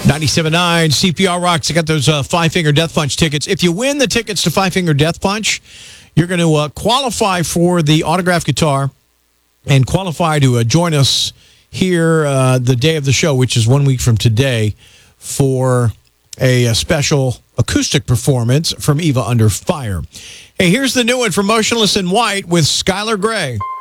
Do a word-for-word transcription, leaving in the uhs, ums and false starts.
ninety-seven point nine C P R Rocks. I got those uh, Five Finger Death Punch tickets. If you win the tickets to Five Finger Death Punch, you're going to uh, qualify for the autographed guitar and qualify to uh, join us here uh, the day of the show, which is one week from today, for a, a special acoustic performance from Eva Under Fire. Hey, here's the new one from Motionless in White with Skylar Grey.